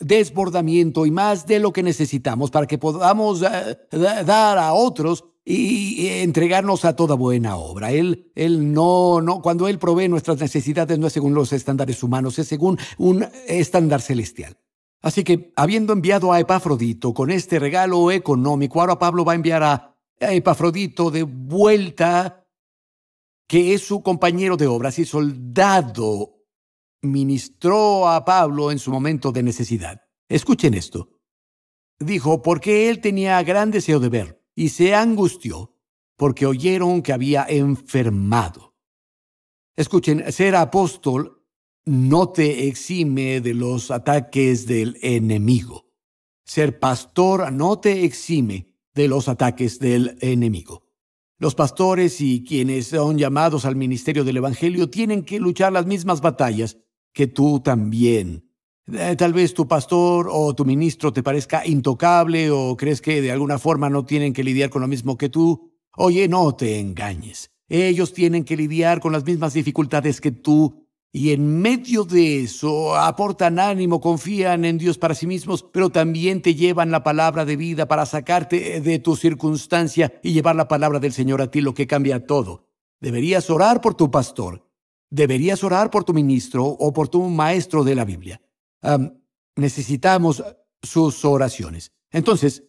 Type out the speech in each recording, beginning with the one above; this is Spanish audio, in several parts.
desbordamiento y más de lo que necesitamos para que podamos dar a otros y entregarnos a toda buena obra. Cuando Él provee nuestras necesidades, no es según los estándares humanos, es según un estándar celestial. Así que, habiendo enviado a Epafrodito con este regalo económico, ahora Pablo va a enviar a Epafrodito de vuelta, que es su compañero de obras y soldado. Ministró a Pablo en su momento de necesidad. Escuchen esto. Dijo, porque él tenía gran deseo de ver, y se angustió, porque oyeron que había enfermado. Escuchen, ser apóstol no te exime de los ataques del enemigo. Ser pastor no te exime de los ataques del enemigo. Los pastores y quienes son llamados al ministerio del Evangelio tienen que luchar las mismas batallas que tú también. Tal vez tu pastor o tu ministro te parezca intocable o crees que de alguna forma no tienen que lidiar con lo mismo que tú. Oye, no te engañes. Ellos tienen que lidiar con las mismas dificultades que tú y en medio de eso aportan ánimo, confían en Dios para sí mismos, pero también te llevan la palabra de vida para sacarte de tu circunstancia y llevar la palabra del Señor a ti, lo que cambia todo. Deberías orar por tu pastor. Deberías orar por tu ministro o por tu maestro de la Biblia. Necesitamos sus oraciones. Entonces,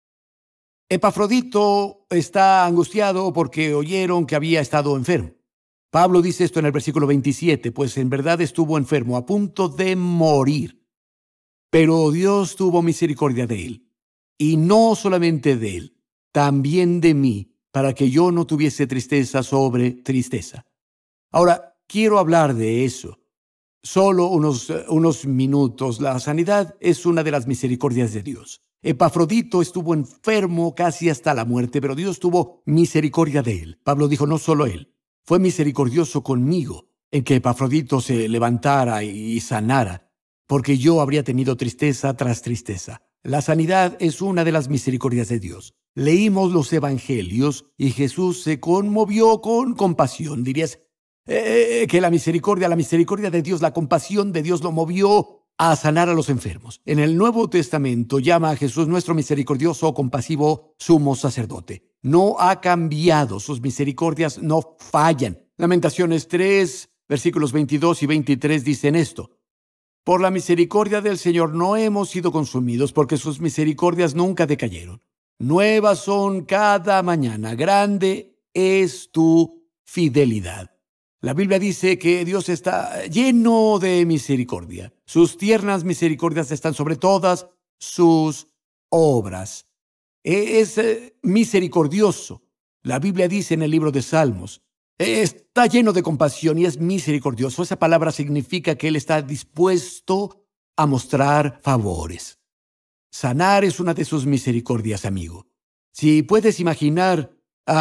Epafrodito está angustiado porque oyeron que había estado enfermo. Pablo dice esto en el versículo 27, pues en verdad estuvo enfermo, a punto de morir. Pero Dios tuvo misericordia de él. Y no solamente de él, también de mí, para que yo no tuviese tristeza sobre tristeza. Ahora, quiero hablar de eso. Solo unos minutos. La sanidad es una de las misericordias de Dios. Epafrodito estuvo enfermo casi hasta la muerte, pero Dios tuvo misericordia de él. Pablo dijo, no solo él. Fue misericordioso conmigo en que Epafrodito se levantara y sanara, porque yo habría tenido tristeza tras tristeza. La sanidad es una de las misericordias de Dios. Leímos los evangelios y Jesús se conmovió con compasión. Dirías que la misericordia de Dios, la compasión de Dios lo movió a sanar a los enfermos. En el Nuevo Testamento llama a Jesús nuestro misericordioso o compasivo sumo sacerdote. No ha cambiado, sus misericordias no fallan. Lamentaciones 3, versículos 22 y 23 dicen esto. Por la misericordia del Señor no hemos sido consumidos, porque sus misericordias nunca decayeron. Nuevas son cada mañana, grande es tu fidelidad. La Biblia dice que Dios está lleno de misericordia. Sus tiernas misericordias están sobre todas sus obras. Es misericordioso. La Biblia dice en el libro de Salmos, está lleno de compasión y es misericordioso. Esa palabra significa que Él está dispuesto a mostrar favores. Sanar es una de sus misericordias, amigo. Si puedes imaginar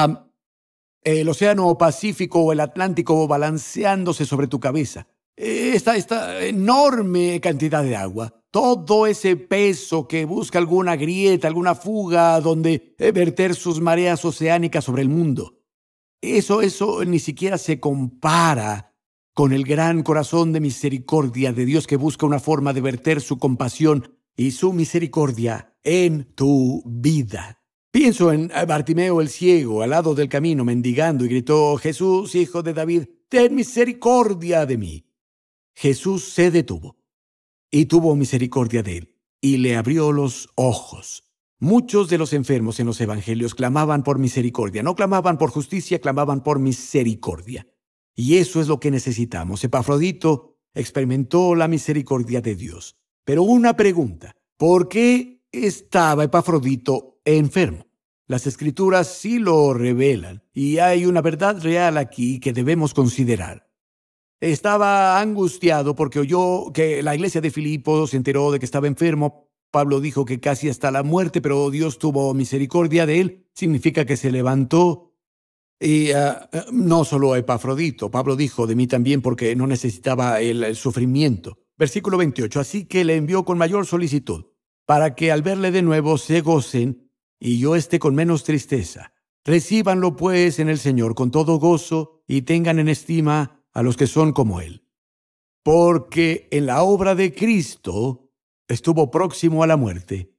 el Océano Pacífico o el Atlántico balanceándose sobre tu cabeza, esta enorme cantidad de agua, todo ese peso que busca alguna grieta, alguna fuga donde verter sus mareas oceánicas sobre el mundo. Eso ni siquiera se compara con el gran corazón de misericordia de Dios que busca una forma de verter su compasión y su misericordia en tu vida. Pienso en Bartimeo el ciego al lado del camino mendigando y gritó, Jesús, hijo de David, ten misericordia de mí. Jesús se detuvo y tuvo misericordia de él y le abrió los ojos. Muchos de los enfermos en los evangelios clamaban por misericordia. No clamaban por justicia, clamaban por misericordia. Y eso es lo que necesitamos. Epafrodito experimentó la misericordia de Dios. Pero una pregunta, ¿por qué estaba Epafrodito enfermo? Las Escrituras sí lo revelan y hay una verdad real aquí que debemos considerar. Estaba angustiado porque oyó que la iglesia de Filipo se enteró de que estaba enfermo. Pablo dijo que casi hasta la muerte, pero Dios tuvo misericordia de él. Significa que se levantó. Y no solo a Epafrodito. Pablo dijo de mí también porque no necesitaba el sufrimiento. Versículo 28. Así que le envió con mayor solicitud, para que al verle de nuevo se gocen y yo esté con menos tristeza. Recíbanlo pues en el Señor con todo gozo y tengan en estima a los que son como Él. Porque en la obra de Cristo Estuvo próximo a la muerte.